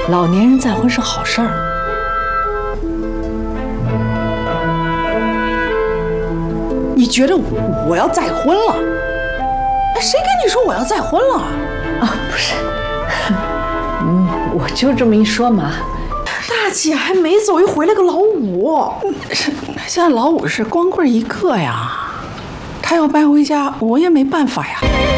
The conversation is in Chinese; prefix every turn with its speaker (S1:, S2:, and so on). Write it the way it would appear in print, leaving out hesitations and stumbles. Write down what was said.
S1: 老年人再婚是好事儿。
S2: 你觉得我要再婚了？谁跟你说我要再婚了？
S1: 啊，不是，我就这么一说嘛。
S2: 大姐还没走，又回来个老五，现在老五是光棍一个呀，他要搬回家，我也没办法呀。